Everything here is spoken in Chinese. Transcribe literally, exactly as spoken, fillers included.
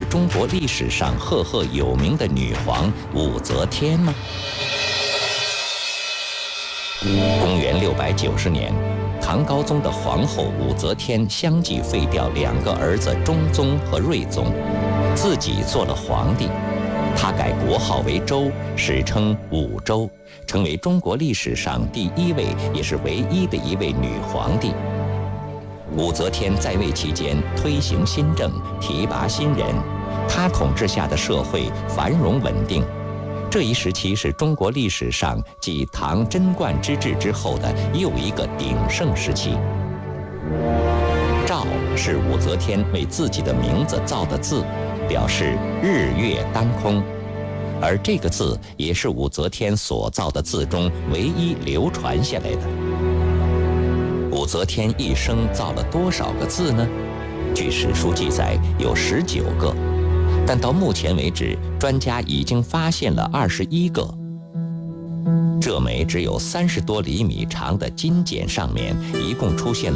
中国历史上赫赫有名的女皇武则天吗？公元六百九十年，唐高宗的皇后武则天相继废掉两个儿子中宗和睿宗，自己做了皇帝。她改国号为周，史称武周，成为中国历史上第一位也是唯一的一位女皇帝。武则天在位期间推行新政，提拔新人，她统治下的社会繁荣稳定。这一时期是中国历史上继唐贞观之治之后的又一个鼎盛时期。赵是武则天为自己的名字造的字，表示日月当空，而这个字也是武则天所造的字中唯一流传下来的。武则天一生造了多少个字呢？据史书记载有十九个，但到目前为止，专家已经发现了二十一个。这枚只有三十多厘米长的金简上面，一共出现